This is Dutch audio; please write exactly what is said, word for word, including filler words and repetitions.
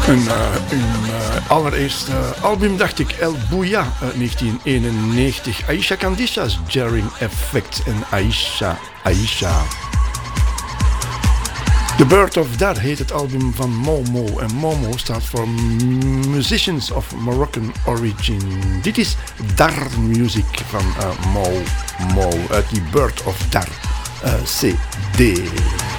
Hun, uh, hun uh, allereerste album, dacht ik, El Bouya uit negentien eenennegentig. Aisha Kandisha's Jarring Effect en Aisha, Aisha. The Bird of Dar heet het album van Momo. En Momo staat voor Musicians of Moroccan Origin. Dit is Dar Music van uh, Mo, Mo uit die Bird of Dar uh, C D.